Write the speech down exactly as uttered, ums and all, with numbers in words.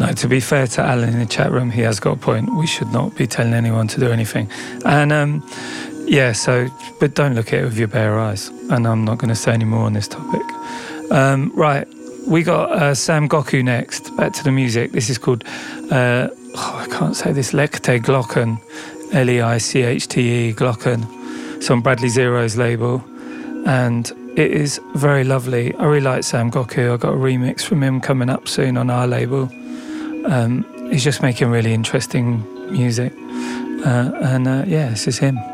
No, to be fair to Alan in the chat room, he has got a point. We should not be telling anyone to do anything. And um, yeah, so, but don't look at it with your bare eyes. And I'm not going to say any more on this topic. Um, right, we got uh, Sam Goku next. Back to the music. This is called, uh, oh, I can't say this, Lechte Glocken, L E I C H T E, Glocken. It's on Bradley Zero's label. And it is very lovely. I really like Sam Goku. I got a remix from him coming up soon on our label. Um, he's just making really interesting music. Uh, and uh, yeah, this is him.